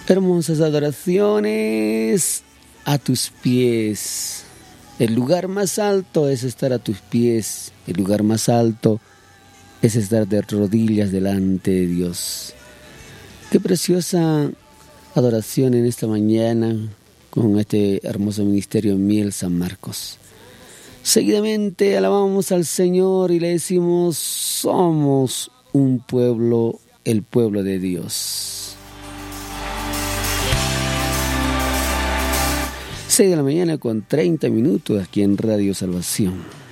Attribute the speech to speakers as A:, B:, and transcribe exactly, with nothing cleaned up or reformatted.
A: Hermosas adoraciones a tus pies. El lugar más alto es estar a tus pies. El lugar más alto es estar de rodillas delante de Dios. Qué preciosa adoración en esta mañana con este hermoso ministerio Miel San Marcos. Seguidamente alabamos al Señor y le decimos: somos un pueblo, el pueblo de Dios. seis de la mañana con treinta minutos aquí en Radio Salvación.